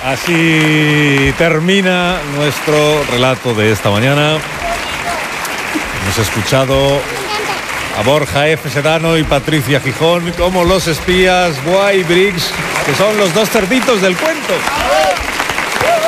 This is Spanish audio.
Así termina nuestro relato de esta mañana. Hemos escuchado a Borja F. Sedano y Patricia Gijón como los espías Buah y Briggs, que son los dos cerditos del cuento.